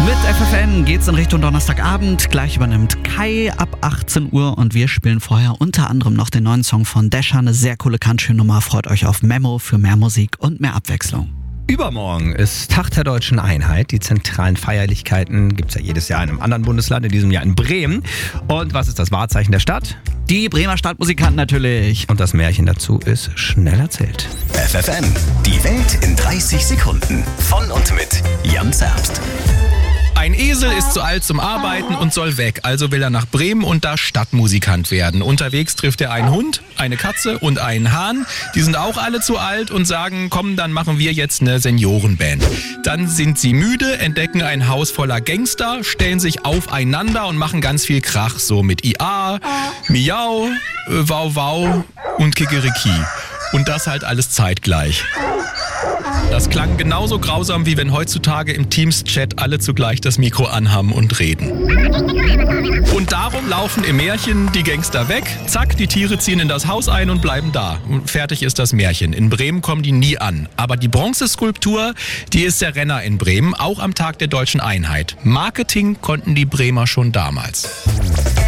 Mit FFN geht's in Richtung Donnerstagabend. Gleich übernimmt Kai ab 18 Uhr und wir spielen vorher unter anderem noch den neuen Song von Desha. Eine sehr coole Country-Nummer. Freut euch auf Memo für mehr Musik und mehr Abwechslung. Übermorgen ist Tag der Deutschen Einheit. Die zentralen Feierlichkeiten gibt es ja jedes Jahr in einem anderen Bundesland, in diesem Jahr in Bremen. Und was ist das Wahrzeichen der Stadt? Die Bremer Stadtmusikanten natürlich. Und das Märchen dazu ist schnell erzählt. FFN, die Welt in 30 Sekunden. Von und mit Jan Zerbst. Ein Esel ist zu alt zum Arbeiten und soll weg, also will er nach Bremen und da Stadtmusikant werden. Unterwegs trifft er einen Hund, eine Katze und einen Hahn. Die sind auch alle zu alt und sagen, komm, dann machen wir jetzt eine Seniorenband. Dann sind sie müde, entdecken ein Haus voller Gangster, stellen sich aufeinander und machen ganz viel Krach, so mit IA, Miau, Wow Wow und Kikeriki. Und das halt alles zeitgleich. Das klang genauso grausam, wie wenn heutzutage im Teams-Chat alle zugleich das Mikro anhaben und reden. Und darum laufen im Märchen die Gangster weg, zack, die Tiere ziehen in das Haus ein und bleiben da. Und fertig ist das Märchen. In Bremen kommen die nie an. Aber die Bronzeskulptur, die ist der Renner in Bremen, auch am Tag der Deutschen Einheit. Marketing konnten die Bremer schon damals.